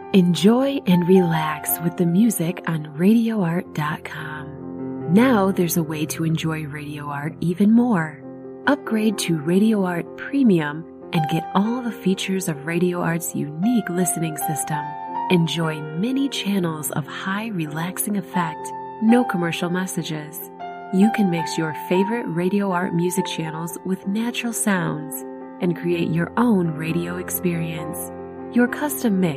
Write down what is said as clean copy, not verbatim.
Enjoy and relax with the music on RadioArt.com. Now there's a way to enjoy Radio Art even more. Upgrade to Radio Art Premium and get all the features of Radio Art's unique listening system. Enjoy many channels of high relaxing effect, no commercial messages. You can mix your favorite Radio Art music channels with natural sounds and create your own radio experience. Your custom mix